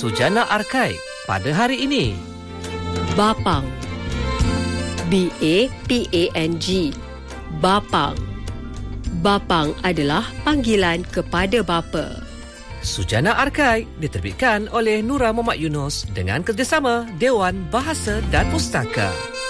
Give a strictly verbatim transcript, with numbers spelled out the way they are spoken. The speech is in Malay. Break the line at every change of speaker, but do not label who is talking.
Sujana Arkai pada hari ini.
Bapang. B A P A N G. Bapang. Bapang adalah panggilan kepada bapa.
Sujana Arkai diterbitkan oleh Nura Muhammad Yunus dengan kerjasama Dewan Bahasa dan Pustaka.